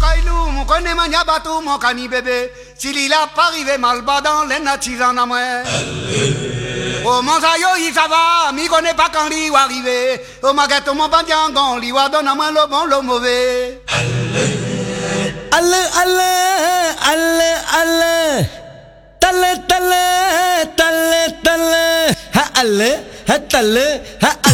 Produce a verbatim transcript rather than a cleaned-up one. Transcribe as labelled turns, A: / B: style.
A: caillou, mon connaît mania bateau, mon cani bébé. S'il il a pas arrivé mal bas dans les natis en amoué. Oh mon sayo, il ça va, mi connaît pas quand il va arriver. Oh ma gâteau, mon bandiangon, il va donner à moi le bon, le mauvais.
B: Allez, allez, allez, allez. Tale, tale, tale, tale. Ha, allez, ha, tale, ha, allez.